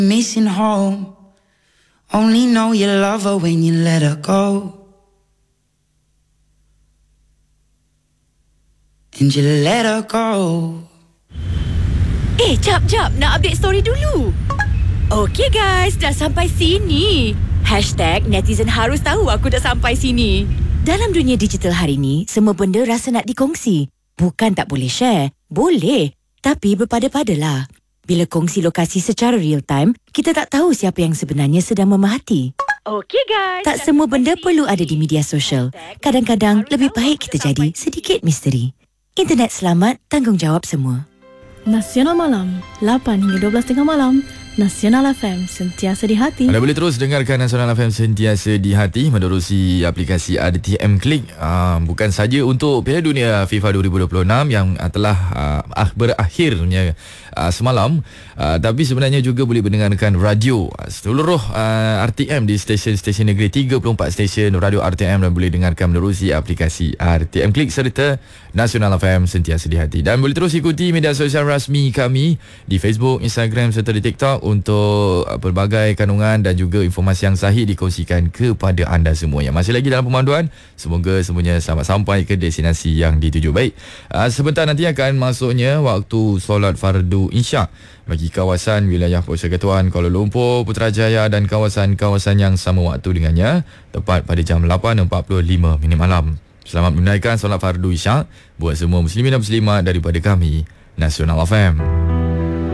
Missing home. Only know you love her when you let her go. And you let her go. Jap, nak update story dulu. Okey guys, dah sampai sini. #netizen harus tahu aku dah sampai sini. Dalam dunia digital hari ni, semua benda rasa nak dikongsi. Bukan tak boleh share. Boleh. Tapi berpada-padalah. Bila kongsi lokasi secara real time, kita tak tahu siapa yang sebenarnya sedang memerhati. Okey guys. Tak semua benda perlu ada di media sosial. Kadang-kadang lebih baik kita jadi sedikit misteri. Internet selamat, tanggungjawab semua. Nasional Malam, 8 hingga 12.30 malam. Nasional FM, sentiasa di hati. Anda boleh terus dengarkan Nasional FM sentiasa di hati menerusi aplikasi RTM Klik. Bukan saja untuk Piala Dunia FIFA 2026 yang telah berakhirnya semalam, tapi sebenarnya juga boleh mendengarkan radio seluruh RTM di stesen-stesen negeri, 34 stesen radio RTM, dan boleh dengarkan menerusi aplikasi RTM Klik serta Nasional FM sentiasa di hati. Dan boleh terus ikuti media sosial rasmi kami di Facebook, Instagram serta di TikTok untuk pelbagai kandungan dan juga informasi yang sahih dikongsikan kepada anda semua yang masih lagi dalam pemanduan. Semoga semuanya selamat sampai ke destinasi yang dituju. Baik, sebentar nanti akan masuknya waktu solat fardu Isyak bagi kawasan wilayah Persekutuan Kuala Lumpur, Putrajaya dan kawasan-kawasan yang sama waktu dengannya, tepat pada jam 8.45 malam. Selamat menunaikan solat fardu Isyak buat semua muslimin dan muslimat daripada kami, Nasional FM.